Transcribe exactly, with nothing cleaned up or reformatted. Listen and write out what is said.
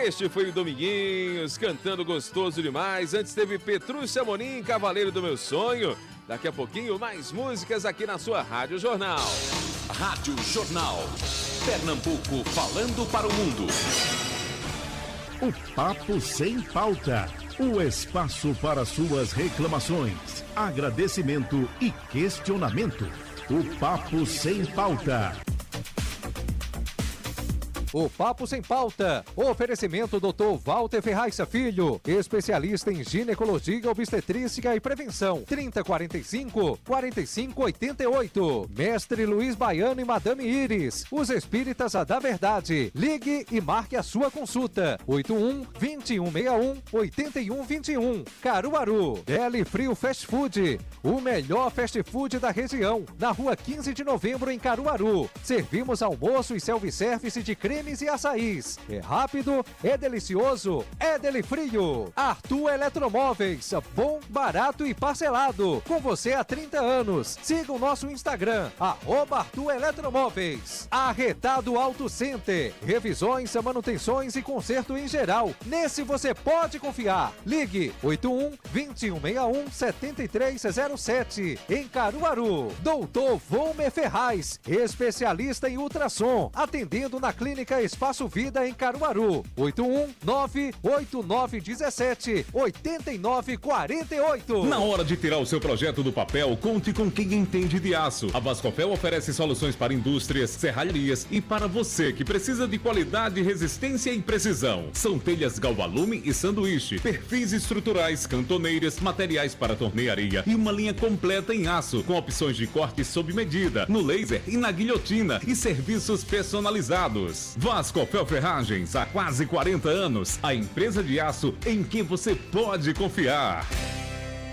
Este foi o Dominguinhos, cantando gostoso demais. Antes teve Petrúcia Monim, Cavaleiro do Meu Sonho. Daqui a pouquinho, mais músicas aqui na sua Rádio Jornal. Rádio Jornal. Pernambuco falando para o mundo. O Papo Sem Pauta. O espaço para suas reclamações, agradecimento e questionamento. O Papo Sem Pauta. O Papo Sem Pauta. Oferecimento doutor Walter Ferraz Filho, especialista em ginecologia, obstetrícia e prevenção. trinta, quarenta e cinco, quarenta e cinco, oitenta e oito. Mestre Luiz Baiano e Madame Iris, os espíritas da verdade. Ligue e marque a sua consulta. oito um, vinte e um, sessenta e um, oitenta e um, vinte e um. Caruaru. Deli Frio Fast Food. O melhor fast food da região. Na rua quinze de novembro, em Caruaru. Servimos almoço e self-service de creme e açaís. É rápido, é delicioso, é Deli Frio. Arthur Eletromóveis, bom, barato e parcelado. Com você há trinta anos. Siga o nosso Instagram, arroba Arthur Eletromóveis. Arretado Auto Center, revisões, manutenções e conserto em geral. Nesse você pode confiar. Ligue oito um, vinte e um, sessenta e um, setenta e três zero sete. Em Caruaru. Doutor Volmer Ferraz, especialista em ultrassom, atendendo na clínica Espaço Vida em Caruaru. oito um nove oito nove um sete oito nove quatro oito. Na hora de tirar o seu projeto do papel, conte com quem entende de aço. A Vascofel oferece soluções para indústrias, serralharias e para você que precisa de qualidade, resistência e precisão. São telhas galvalume e sanduíche, perfis estruturais, cantoneiras, materiais para tornearia e uma linha completa em aço, com opções de corte sob medida, no laser e na guilhotina e serviços personalizados. Vascofel Ferragens, há quase quarenta anos, a empresa de aço em que você pode confiar.